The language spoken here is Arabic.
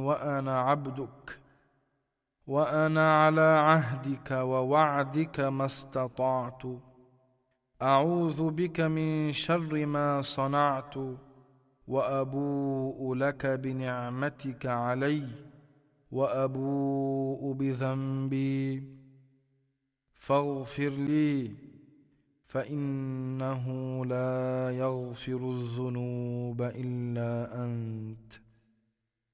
وأنا عبدك، وأنا على عهدك ووعدك ما استطعت. أعوذ بك من شر ما صنعت، وأبوء لك بنعمتك علي، وأبوء بذنبي، فاغفر لي، فإنه لا يغفر الذنوب إلا أنت.